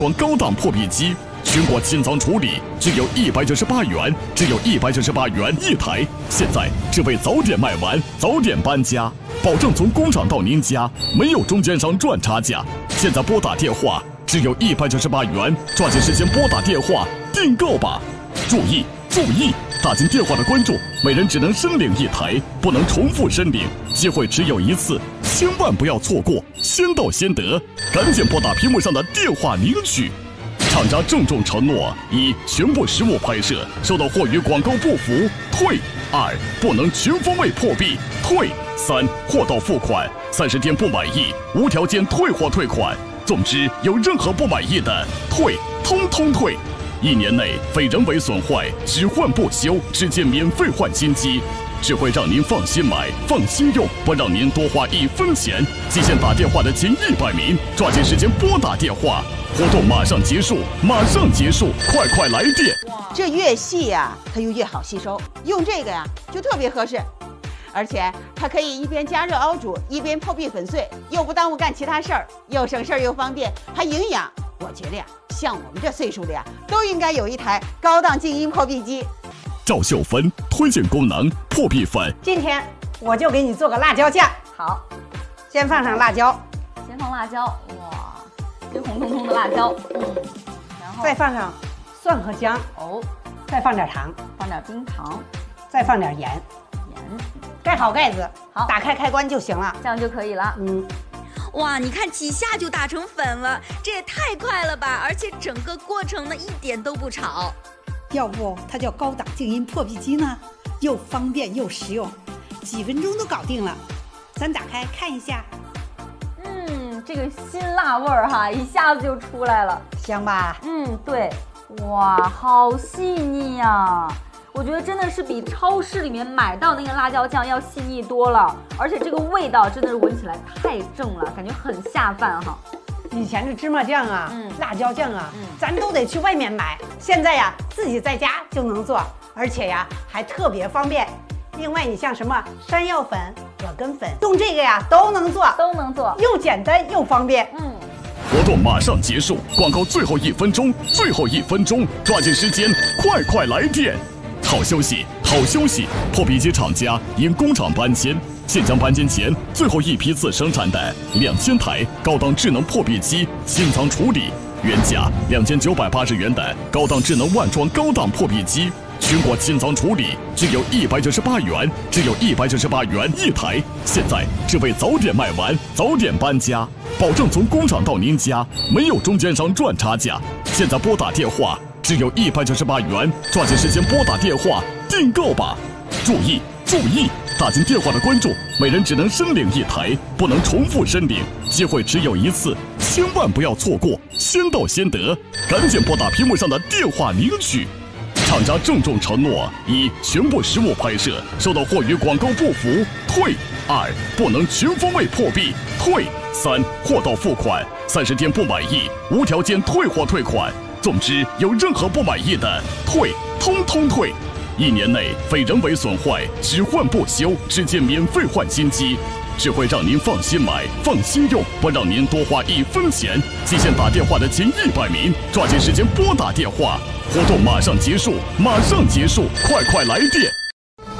光高档破壁机，全国清仓处理，只有198元，只有198元一台。现在只为早点卖完，早点搬家，保证从工厂到您家，没有中间商赚差价。现在拨打电话只有198元，抓紧时间拨打电话订购吧。注意注意！打进电话的观众，每人只能申领一台，不能重复申领，机会只有一次，千万不要错过，先到先得，赶紧拨打屏幕上的电话领取。厂家郑重承诺：一、全部实物拍摄，收到货与广告不符退；二、不能全方位破壁退；三、货到付款，30天不满意无条件退货退款。总之，有任何不满意的退，通通退。1年内非人为损坏，只换不修，直接免费换新机，只会让您放心买、放心用，不让您多花1分钱。极限打电话的前100名，抓紧时间拨打电话，活动马上结束，马上结束，快快来电！ 这越细呀，它就越好吸收，用这个呀就特别合适，而且它可以一边加热熬煮，一边破壁粉碎，又不耽误干其他事儿，又省事儿又方便，还营养。我觉得呀，像我们这岁数的呀，都应该有一台高档静音破壁机。 赵秀芬推荐功能破壁粉。 今天我就给你做个辣椒酱。 好， 先放上辣椒， 先放辣椒，哇，这红彤彤的辣椒，然后再放上蒜和姜， 哦， 再放点糖， 放点冰糖， 再放点盐，盖好盖子， 好， 打开开关就行了， 这样就可以了。 哇，你看几下就打成粉了，这也太快了吧！而且整个过程呢一点都不吵。 要不它叫高档静音破壁机呢？又方便又实用，几分钟都搞定了。咱打开看一下。 这个辛辣味儿哈，一下子就出来了， 香吧？ 对，哇，好细腻呀！我觉得真的是比超市里面买到那个辣椒酱要细腻多了，而且这个味道真的是闻起来太正了，感觉很下饭哈。 以前的芝麻酱啊，辣椒酱啊，咱都得去外面买，现在呀自己在家就能做，而且呀还特别方便。另外，你像什么山药粉、葛根粉，用这个呀都能做，又简单又方便。 活动马上结束，广告最后1分钟，最后1分钟，抓紧时间，快快来电！好消息，好消息！破壁机厂家因工厂搬迁，现将搬迁前最后一批次生产的2000台高档智能破壁机清仓处理，原价2980元的高档智能万装高档破壁机，全国清仓处理，只有198元，只有198元一台。现在只为早点卖完，早点搬家，保证从工厂到您家，没有中间商赚差价。现在拨打电话只有198元，抓紧时间拨打电话订购吧。注意注意！打进电话的观众，每人只能申领一台，不能重复申领，机会只有一次，千万不要错过，先到先得，赶紧拨打屏幕上的电话领取。厂家郑重承诺：一、全部实物拍摄，收到货与广告不符退；二、不能全方位破壁退；三、货到付款，30天不满意无条件退货退款。总之，有任何不满意的退，通通退。1年内非人为损坏，只换不修，直接免费换新机，只会让您放心买、放心用，不让您多花1分钱。极限打电话的前100名，抓紧时间拨打电话，活动马上结束，马上结束，快快来电！